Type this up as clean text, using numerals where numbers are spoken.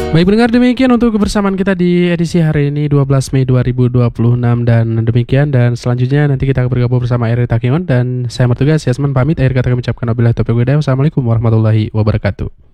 Baik pendengar, demikian untuk kebersamaan kita di edisi hari ini 12 Mei 2026 dan demikian, dan selanjutnya nanti kita bergabung bersama Eri Takion dan saya bertugas Yasman pamit. Akhir kata kami ucapkan wabillahi taufiq wal hidayah. Wassalamualaikum warahmatullahi wabarakatuh.